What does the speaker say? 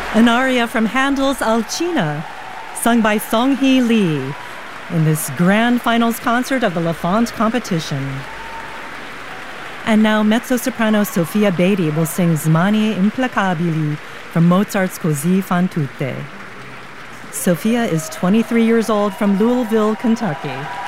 An aria from Handel's Alcina, sung by Song-hee Lee in this grand finals concert of the Lafont competition. And now mezzo-soprano Sofia Beatty will sing Smanie implacabili from Mozart's Così fan tutte. Sofia is 23 years old from Louisville, Kentucky.